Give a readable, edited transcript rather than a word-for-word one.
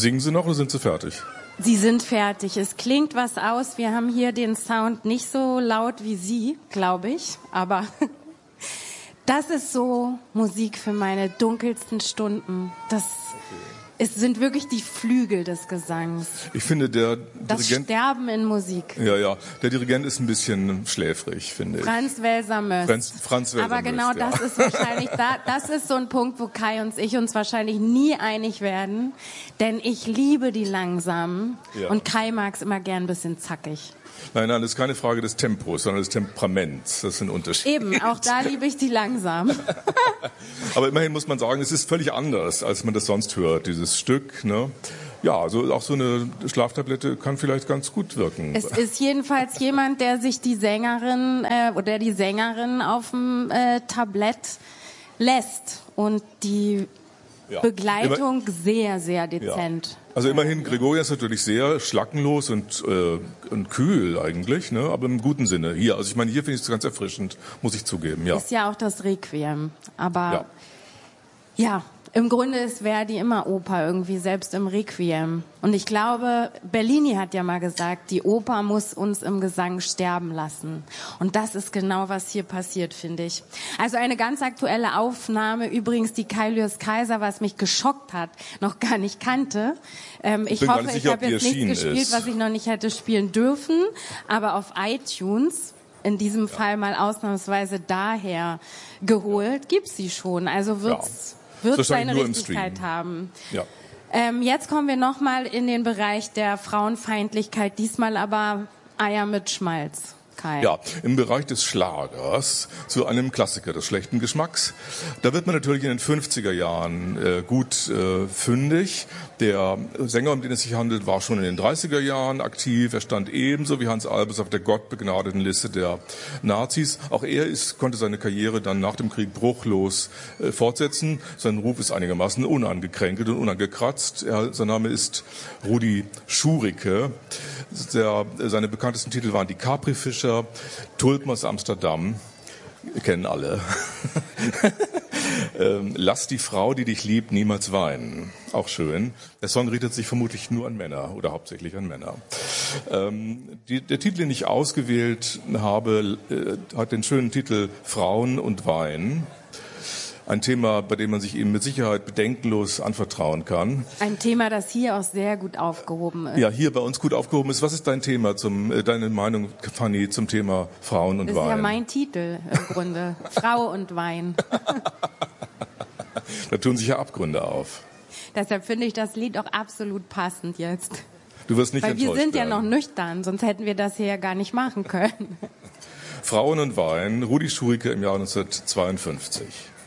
Singen Sie noch oder sind Sie fertig? Sie sind fertig. Es klingt was aus. Wir haben hier den Sound nicht so laut wie Sie, glaube ich. Aber das ist so Musik für meine dunkelsten Stunden. Es sind wirklich die Flügel des Gesangs. Ich finde, der Das Dirigent... Sterben in Musik. Ja, der Dirigent ist ein bisschen schläfrig, finde ich. Franz Welser-Möst. Franz Welser-Möst, Aber genau das ist wahrscheinlich, das ist so ein Punkt, wo Kai und ich uns wahrscheinlich nie einig werden. Denn ich liebe die Langsamen und Kai mag es immer gern ein bisschen zackig. Nein, das ist keine Frage des Tempos, sondern des Temperaments. Das sind Unterschiede. Eben, auch da liebe ich die Langsamen. Aber immerhin muss man sagen, es ist völlig anders, als man das sonst hört, dieses Stück, ne? Ja, also auch so eine Schlaftablette kann vielleicht ganz gut wirken. Es ist jedenfalls jemand, der sich die Sängerin oder die Sängerin auf dem Tablett lässt und die Begleitung sehr, sehr dezent. Ja. Also immerhin, Gregorian ist natürlich sehr schlackenlos und kühl eigentlich, ne? Aber im guten Sinne. Hier, also ich meine, hier finde ich es ganz erfrischend, muss ich zugeben. Ja. Ist ja auch das Requiem, aber ja, im Grunde ist Verdi immer Oper irgendwie, selbst im Requiem. Und ich glaube, Bellini hat ja mal gesagt, die Oper muss uns im Gesang sterben lassen. Und das ist genau, was hier passiert, finde ich. Also eine ganz aktuelle Aufnahme, übrigens die Kai Lührs Kaiser, was mich geschockt hat, noch gar nicht kannte. Ich hoffe, ich habe jetzt nichts gespielt, was ich noch nicht hätte spielen dürfen. Aber auf iTunes, in diesem Fall mal ausnahmsweise daher geholt, gibt's sie schon. Also wird seine Richtigkeit haben. Ja. Jetzt kommen wir nochmal in den Bereich der Frauenfeindlichkeit, diesmal aber Eier mit Schmalz. Kai. Ja, im Bereich des Schlagers zu einem Klassiker des schlechten Geschmacks. Da wird man natürlich in den 50er Jahren gut fündig. Der Sänger, um den es sich handelt, war schon in den 30er Jahren aktiv. Er stand ebenso wie Hans Albers auf der gottbegnadeten Liste der Nazis. Auch er konnte seine Karriere dann nach dem Krieg bruchlos fortsetzen. Sein Ruf ist einigermaßen unangekränkelt und unangekratzt. Sein Name ist Rudi Schurike. Seine bekanntesten Titel waren die Capri-Fischer, Tulpen aus Amsterdam, kennen alle. Lass die Frau, die dich liebt, niemals weinen. Auch schön. Der Song richtet sich vermutlich nur an Männer oder hauptsächlich an Männer. Der Titel, den ich ausgewählt habe, hat den schönen Titel Frauen und Wein. Ein Thema, bei dem man sich eben mit Sicherheit bedenkenlos anvertrauen kann. Ein Thema, das hier auch sehr gut aufgehoben ist. Ja, hier bei uns gut aufgehoben ist. Was ist dein Thema deine Meinung, Fanny, zum Thema Frauen und Wein? Das ist ja mein Titel im Grunde. Frau und Wein. Da tun sich ja Abgründe auf. Deshalb finde ich das Lied auch absolut passend jetzt. Du wirst nicht enttäuscht werden. Weil wir sind ja noch nüchtern, sonst hätten wir das hier ja gar nicht machen können. Frauen und Wein, Rudi Schurike im Jahr 1952.